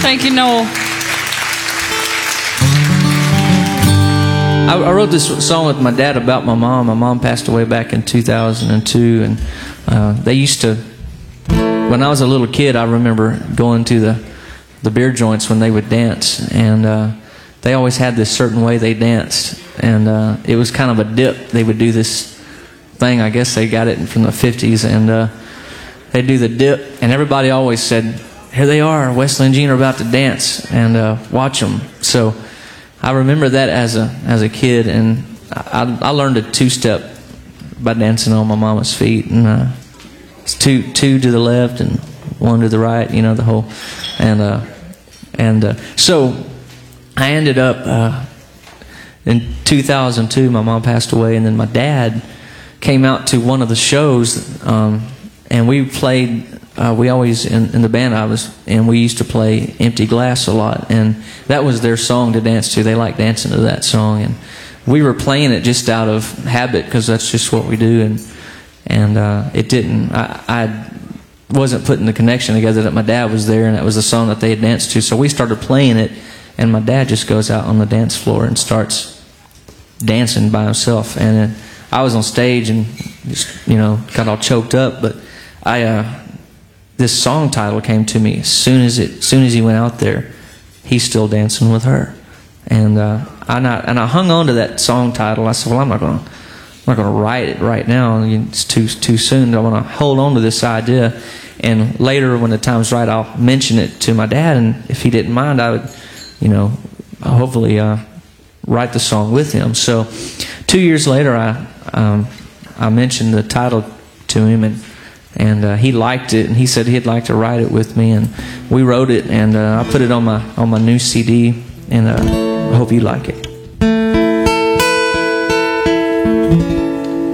Thank you, Noel. I wrote this song with my dad about my mom. My mom passed away back in 2002, and they used to, when I was a little kid, I remember going to the beer joints when they would dance, and they always had this certain way they danced, and it was kind of a dip. They would do this thing, I guess they got it from the 50s, and they'd do the dip, and everybody always said, here they are, Wesley and Gene are about to dance, and watch them. So I remember that as a kid, and I learned a two-step by dancing on my mama's feet, and it's two to the left and one to the right, you know, the whole, and so I ended up in 2002. My mom passed away, and then my dad came out to one of the shows, and we played. We always in the band I was in, we used to play Empty Glass a lot, and that was their song to dance to. They liked dancing to that song, and we were playing it just out of habit because that's just what we do. And it didn't. I wasn't putting the connection together that my dad was there, and that was the song that they had danced to. So we started playing it, and my dad just goes out on the dance floor and starts dancing by himself. And I was on stage and just, you know, got all choked up, but this song title came to me as soon as he went out there. He's still dancing with her, and I hung on to that song title. I said, well, I'm not going to write it right now. It's too soon. I want to hold on to this idea, and later when the time's right, I'll mention it to my dad, and if he didn't mind, I would, you know, hopefully write the song with him. So 2 years later, I mentioned the title to him, and he liked it, and he said he'd like to write it with me, and we wrote it, and I put it on my new CD, and I hope you like it.